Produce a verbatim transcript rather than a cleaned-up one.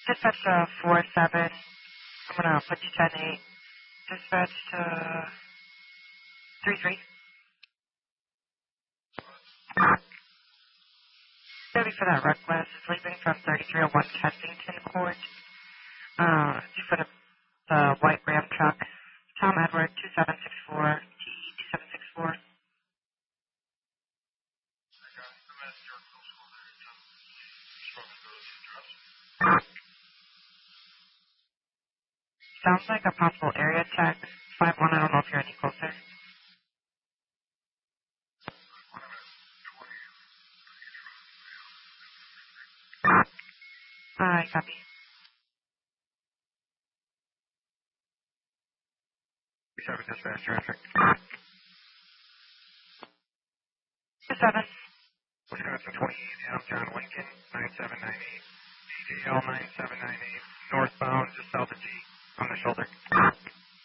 Dispatch to four seven. I'm going to put you ten eight. Dispatch to three three. Ready for that request. Leaving from thirty-three oh one Kensington Court. Uh, for the, the white Ram truck. Tom Edward two seven six four. T E two seven six four. Sounds like a possible area check. five one, I don't know if you're any closer. Alright, copy. seven dispatch traffic. two seven. Wisconsin twenty-eight, Adam John Lincoln, nine seven nine eight. D J L nine seven nine eight, northbound, just south of G, on the shoulder.